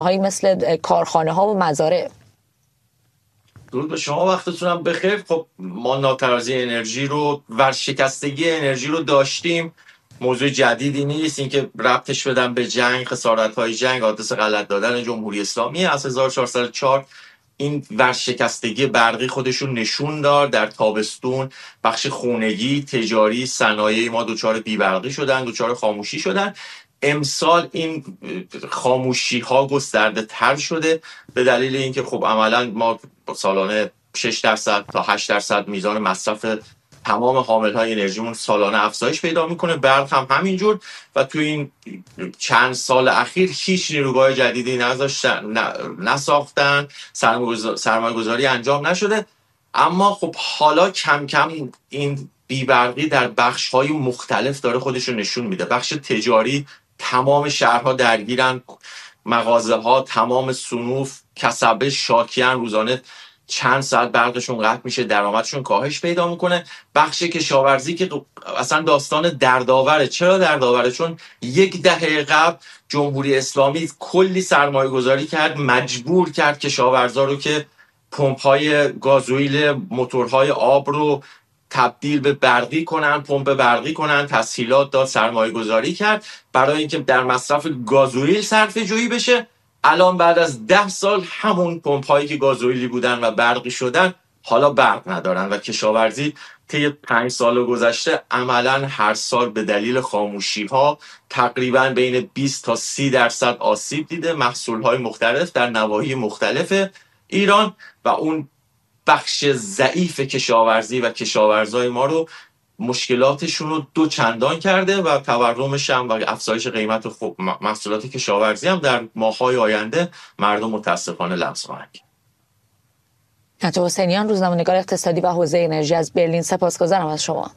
هایی مثل کارخانه ها و مزارع. درود به شما، وقتتونم بخیر. خب ما ناتوازی انرژی رو، ورشکستگی انرژی رو داشتیم، موضوع جدیدی نیست. اینکه ربطش بدن به جنگ، خسارت‌های جنگ، آدرس غلط دادن جمهوری اسلامی از 1404 این ورشکستگی برقی خودشون نشون داد. در تابستون بخش خونگی، تجاری، صنایع ما دچار بی‌برقی شدن، دچار خاموشی شدن. امسال این خاموشی ها گسترده تر شده به دلیل اینکه خب عملا ما سالانه 6% تا 8% میزان مصرف تمام حامل های انرژیمون سالانه افزایش پیدا میکنه. برق هم همینجور و تو این چند سال اخیر هیچ نیروگاه جدیدی نساختن، سرمایه گذاری انجام نشده. اما خب حالا کم کم این بیبرقی در بخش های مختلف داره خودش رو نشون میده. بخش تجاری تمام شهرها درگیرن، مغازه ها، تمام صنوف، کسبه شاکیان، روزانه چند ساعت برقشون قطع میشه، درآمدشون کاهش پیدا میکنه. بخش کشاورزی که اصلا داستان دردآوره. چرا دردآوره؟ چون 10 دهه قبل جمهوری اسلامی کلی سرمایه گذاری کرد، مجبور کرد کشاورزا رو که پمپ های گازوئیل موتورهای آب رو تبدیل به برقی کنن، پمپ برقی کنن، تسهیلات داد، سرمایه گذاری کرد برای اینکه در مصرف گازوئیل صرفه جویی بشه. الان بعد از 10 سال همون پمپ هایی که گازوئیلی بودن و برقی شدن حالا برق ندارن و کشاورزی طی 5 سال گذشته عملا هر سال به دلیل خاموشی ها تقریبا بین 20 تا 30% آسیب دیده. محصول های مختلف در نواحی مختلف ایران و اون بخش ضعیف کشاورزی و کشاورزای ما رو مشکلاتشون رو 2 چندان کرده و تورمش هم و افزایش قیمت محصولات کشاورزی هم در ماه‌های آینده مردم متاسفانه لمس خواهند کرد. عطا حسینیان، روزنامه‌نگار اقتصادی و حوزه انرژی از برلین، سپاسگزارم از شما.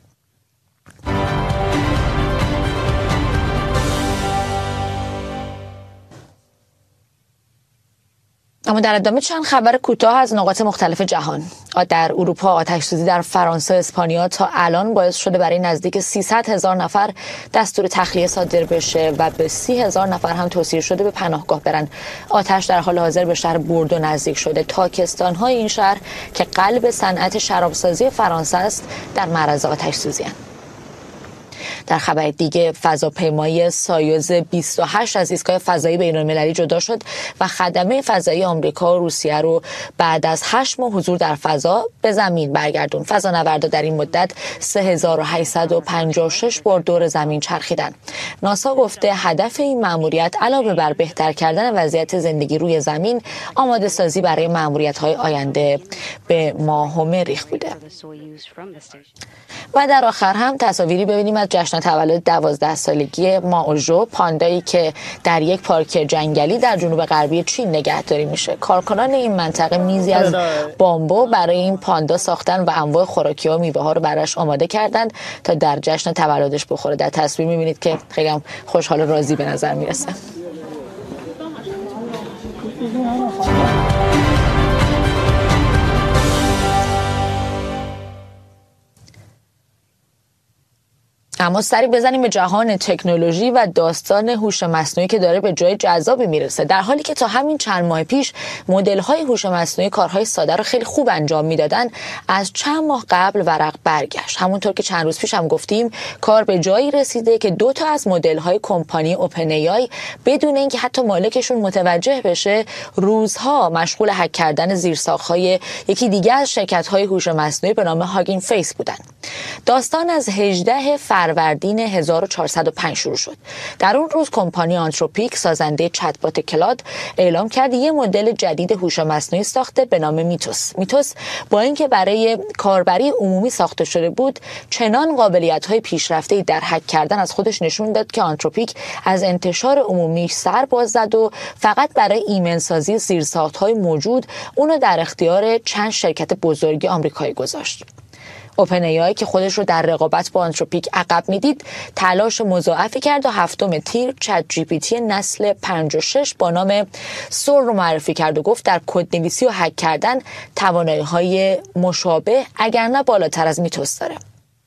اما در ادامه چند خبر کوتاه از نقاط مختلف جهان. در اروپا آتش‌سوزی در فرانسه و اسپانیا تا الان باعث شده برای نزدیک 300,000 نفر دستور تخلیه صادر بشه و به 30,000 نفر هم توصیه شده به پناهگاه برن. آتش در حال حاضر به شهر بوردو نزدیک شده. تاکستان‌های این شهر که قلب صنعت شرابسازی فرانسه است در معرض آتش‌سوزی هستند. در خبر دیگه فضاپیمای سایوز 28 از ایستگاه فضایی بین‌المللی جدا شد و خدمه فضایی آمریکا و روسیه رو بعد از 8 ماه حضور در فضا به زمین برگردون. فضانوردا در این مدت 3856 بار دور زمین چرخیدن. ناسا گفته هدف این مأموریت علاوه بر بهتر کردن وضعیت زندگی روی زمین، آماده سازی برای مأموریت‌های آینده به ماه و مریخ بوده. و در آخر هم تصاویری ببینیم از جشن تولد 12 سالگی مائوژو، پاندایی که در یک پارک جنگلی در جنوب غربی چین نگهداری میشه. کارکنان این منطقه میزی از بامبو برای این پاندا ساختن و انواع خوراکی و میوه ها رو براش آماده کردن تا در جشن تولدش بخوره. در تصویر میبینید که خیلی هم خوشحال و راضی به نظر میرسه. اما سری بزنیم به جهان تکنولوژی و داستان هوش مصنوعی که داره به جای جذابی میرسه. در حالی که تا همین چند ماه پیش مدل‌های هوش مصنوعی کارهای ساده رو خیلی خوب انجام میدادن، از چند ماه قبل ورق برگشت. همونطور که چند روز پیش هم گفتیم، کار به جایی رسیده که 2 تا از مدل‌های کمپانی اوپن ای آی بدون اینکه حتی مالکشون متوجه بشه، روزها مشغول هک کردن زیرساخت‌های یکی دیگه از شرکت‌های هوش مصنوعی به نام هاگین فیس بودن. داستان از 18 فروردین 1405 شروع شد. در اون روز کمپانی آنتروپیک، سازنده چت بات کلاد، اعلام کرد یه مدل جدید هوش مصنوعی ساخته به نام میتوس با اینکه برای کاربری عمومی ساخته شده بود، چنان قابلیت‌های پیشرفته‌ای در هک کردن از خودش نشون داد که آنتروپیک از انتشار عمومی سر باز زد و فقط برای ایمن‌سازی زیرساخت‌های موجود اونو در اختیار چند شرکت بزرگ آمریکایی گذاشت. اوپن ای آی که خودش رو در رقابت با آنتروپیک عقب میدید، تلاش مضاعفی کرد و 7 تیر چت جی پی تی نسل 56 با نام سور رو معرفی کرد و گفت در کدنویسی و هک کردن توانایی‌های مشابه اگر نه بالاتر از میتوس داره.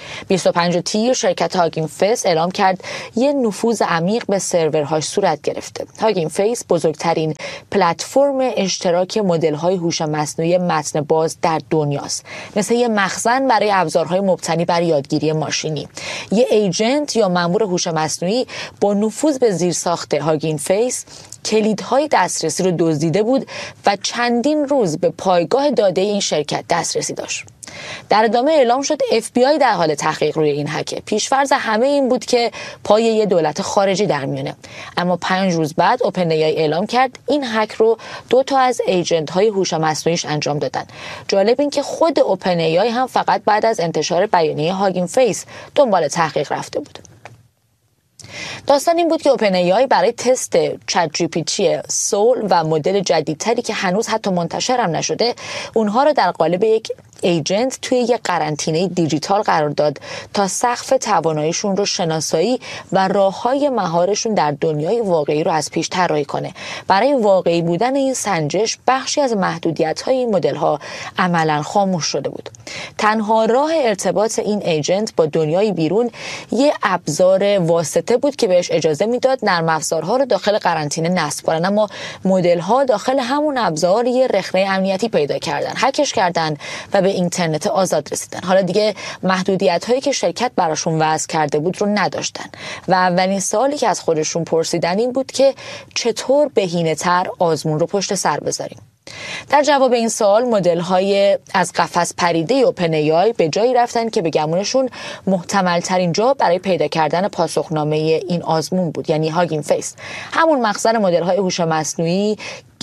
25 تیر شرکت هاگین فیس اعلام کرد یه نفوذ عمیق به سرورهاش صورت گرفته. هاگین فیس بزرگترین پلتفرم اشتراک مدل‌های هوش مصنوعی متن باز در دنیاست. مثل یه مخزن برای ابزارهای مبتنی بر یادگیری ماشینی. یه ایجنت یا مأمور هوش مصنوعی با نفوذ به زیرساخت هاگین فیس کلیدهای دسترسی رو دزدیده بود و چندین روز به پایگاه داده این شرکت دسترسی داشت. در ادامه اعلام شد FBI در حال تحقیق روی این هک. پیشفرض همه این بود که پای یه دولت خارجی در میونه. اما 5 روز بعد اوپن ای اعلام کرد این هک رو 2 تا از ایجنت های هوش مصنوعیش انجام دادن. جالب این که خود اوپن ای هم فقط بعد از انتشار بیانیه هاگین فیس دنبال تحقیق رفته بود. داستان این بود که اوپن ای برای تست چت جی پی تی سول و مدل جدیدتری که هنوز حتی منتشر هم نشده اونها رو در قالب یک ایجنت توی یک قرنطینه دیجیتال قرار داد تا سقف تواناییشون رو شناسایی و راههای مهارشون در دنیای واقعی رو از پیش طراحی کنه. برای واقعی بودن این سنجش بخشی از محدودیت‌های این مدل‌ها عملاً خاموش شده بود. تنها راه ارتباط این ایجنت با دنیای بیرون یه ابزار واسطه بود که بهش اجازه میداد نرم افزارها رو داخل قرنطینه نصب کنن، اما مدل‌ها داخل همون ابزار یه رخنه امنیتی پیدا کردن، هکش کردن و به اینترنت آزاد رسیدن. حالا دیگه محدودیت‌هایی که شرکت براشون وضع کرده بود رو نداشتن و اولین سوالی که از خودشون پرسیدن این بود که چطور بهینه‌تر آزمون رو پشت سر بذاریم. در جواب این سوال مدل‌های از قفس پریده اوپن ای آی به جایی رفتن که به گمونشون محتمل ترین جا برای پیدا کردن پاسخنامه این آزمون بود، یعنی هاگین فیس، همون مخزن مدل‌های هوش مصنوعی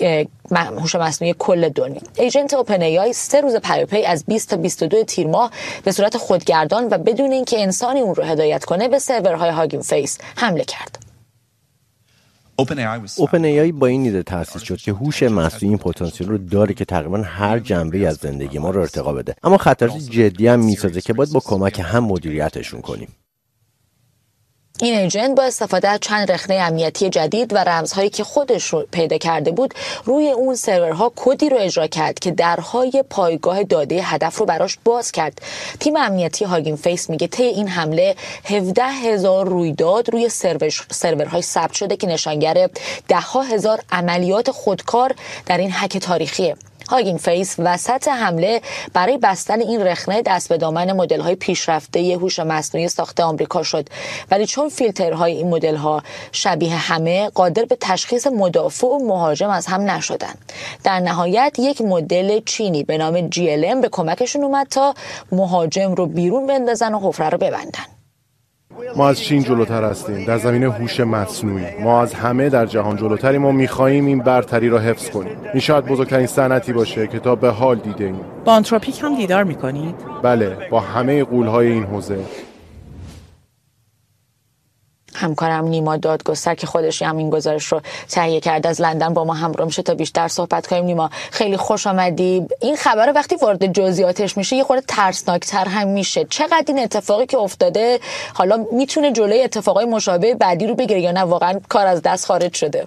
کل دنیا. ایجنت اوپن ای آی 3 روز پیاپی از 20 تا 22 تیر ماه به صورت خودگردان و بدون اینکه انسانی اون رو هدایت کنه به سرورهای هاگین فیس حمله کرد. اوپن ای آی با این ایده تأسیس شد که هوش مصنوعی این پتانسیل رو داره که تقریبا هر جنبه از زندگی ما رو ارتقا بده، اما خطرات جدی هم میسازه که باید با کمک هم مدیریتشون کنیم. این ایجنت با استفاده از چند رخنه امنیتی جدید و رمزهایی که خودش رو پیدا کرده بود روی اون سرورها کدی رو اجرا کرد که درهای پایگاه داده هدف رو براش باز کرد. تیم امنیتی هاگین فیس میگه طی این حمله 17,000 رویداد روی سرورهای ثبت شده که نشانگر 10,000 عملیات خودکار در این هک تاریخیه. هاگین فیس وسط حمله برای بستن این رخنه دست به دامن مدل‌های پیشرفته هوش مصنوعی ساخته آمریکا شد، ولی چون فیلترهای این مدل‌ها شبیه همه قادر به تشخیص مدافع و مهاجم از هم نشدن. در نهایت یک مدل چینی به نام GLM به کمکشون اومد تا مهاجم رو بیرون بندازن و حفره رو ببندن. ما از چین جلوتر هستیم در زمینه هوش مصنوعی. ما از همه در جهان جلوتریم و می‌خواهیم این برتری را حفظ کنیم. این شاید بزرگترین صنعتی باشه که تا به حال دیده‌ایم. با آنتروپیک هم دیدار می‌کنید؟ بله، با همه غول‌های این حوزه. همکارم نیما دادگستر که خودش هم این گزارش رو تهیه کرده از لندن با ما همراه میشه تا بیشتر صحبت کنیم. نیما خیلی خوش آمدی. این خبر وقتی وارد جزئیاتش میشه یه خورده ترسناکتر هم میشه. چقدر این اتفاقی که افتاده حالا میتونه جلوی اتفاقای مشابه بعدی رو بگیره یا نه واقعا کار از دست خارج شده؟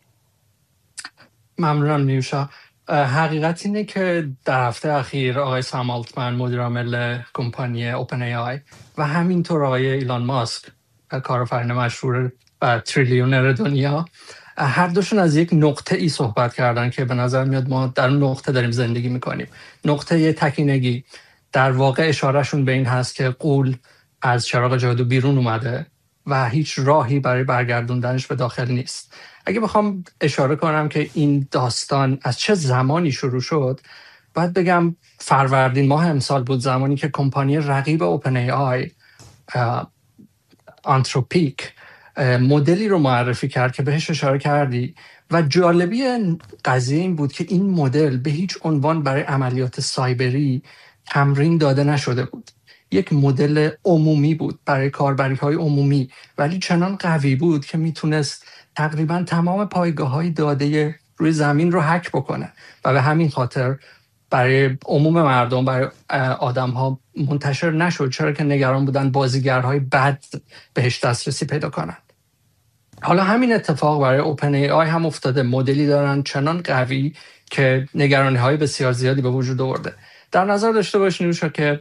ممنونم نیوشا. حقیقت اینه که در هفته اخیر آقای سام آلتمن مدیر عامل کمپانی اوپن ای آی و همینطور آقای ایلان ماسک کارآفرین مشهور و تریلیونر دنیا هر دوشون از یک نقطه ای صحبت کردن که به نظر میاد ما در اون نقطه داریم زندگی میکنیم. نقطه تکینگی. در واقع اشارهشون به این هست که غول از چراغ جادو بیرون اومده و هیچ راهی برای برگردوندنش به داخل نیست. اگه بخوام اشاره کنم که این داستان از چه زمانی شروع شد، باید بگم فروردین ماه امسال بود، زمانی که کمپانی رقیب اوپن ای آی آنتروپیک مدلی رو معرفی کرد که بهش اشاره کردی و جالبی قضیه این بود که این مدل به هیچ عنوان برای عملیات سایبری تمرین داده نشده بود. یک مدل عمومی بود برای کاربری‌های عمومی، ولی چنان قوی بود که میتونست تقریبا تمام پایگاه‌های داده روی زمین رو هک بکنه و به همین خاطر برای عموم مردم، برای آدم‌ها منتشر نشد، چرا که نگران بودن بازیگرهای بد بهش دسترسی پیدا کنند. حالا همین اتفاق برای اوپن ای آی هم افتاده. مدلی دارن چنان قوی که نگرانی‌های بسیار زیادی به وجود آورده. در نظر داشته باشین که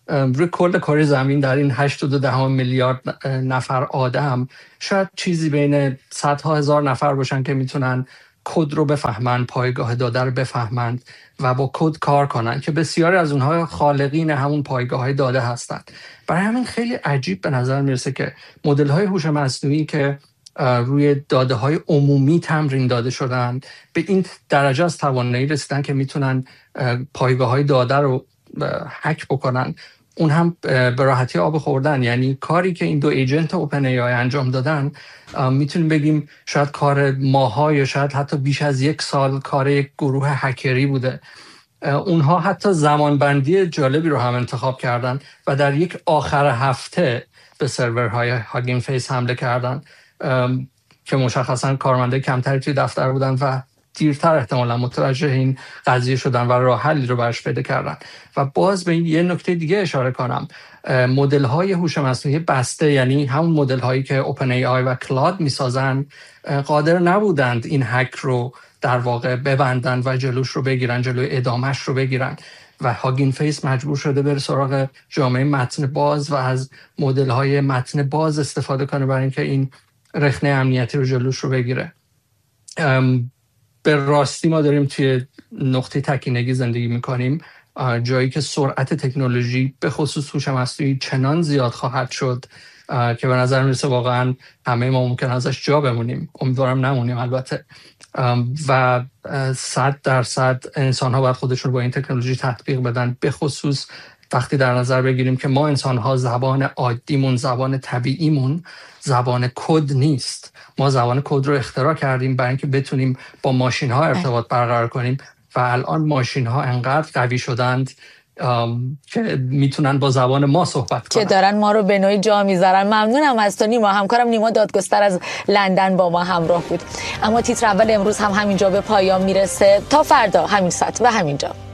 روی کل کره زمین در این 8.2 میلیارد نفر آدم شاید چیزی بین صدها هزار نفر باشن که میتونن کد رو بفهمن، پایگاه داده رو بفهمند و با کد کار کنن، که بسیاری از اونها خالقین همون پایگاه داده هستند. برای همین خیلی عجیب به نظر میرسه که مدل های هوش مصنوعی که روی داده های عمومی تمرین داده شدن به این درجه از توانایی رسیدن که میتونن پایگاه های داده رو هک بکنن، اون هم به راحتی آب خوردن. یعنی کاری که این دو ایجنت اوپن ای آی انجام دادن میتونیم بگیم شاید کار ماها یا شاید حتی بیش از 1 سال کار یک گروه هکری بوده. اونها حتی زمانبندی جالبی رو هم انتخاب کردن و در یک آخر هفته به سرورهای هاگین فیس حمله کردن که مشخصا کارمنده کمتری توی دفتر بودن و دیرتر احتمالا متوجه این قضیه شدن و راه حلی رو براش پیدا کردن. و باز به یه نکته دیگه اشاره کنم، مدل های هوش مصنوعی بسته، یعنی همون مدل هایی که اوپن ای آی و کلاد میسازن، قادر نبودند این هک رو در واقع ببندن و جلوش رو بگیرن، جلوی ادامش رو بگیرن و هاگین فیس مجبور شده بره سراغ جامعه متن باز و از مدل های متن باز استفاده کنه برای اینکه این رخنه امنیتی رو جلوش رو بگیره. به راستی ما داریم توی نقطه تکینگی زندگی میکنیم، جایی که سرعت تکنولوژی به خصوص هوش مصنوعی چنان زیاد خواهد شد که به نظر میرسه واقعا همه ما ممکن ازش جا بمونیم، امیدوارم نمونیم البته، و 100% انسان ها باید خودشون با این تکنولوژی تطبیق بدن، به خصوص وقتی در نظر بگیریم که ما انسان ها زبان عادیمون، زبان طبیعیمون زبان کد نیست. ما زبان کد رو اختراع کردیم برای اینکه بتونیم با ماشین ها ارتباط برقرار کنیم و الان ماشین ها انقدر قوی شدند که میتونن با زبان ما صحبت کنن، که دارن ما رو به نوعی جا میذارن. ممنونم از تو نیما. همکارم نیما دادگستر از لندن با ما همراه بود. اما تیتر اول امروز هم همینجا به پایان میرسه. تا فردا همین ساعت و همینجا.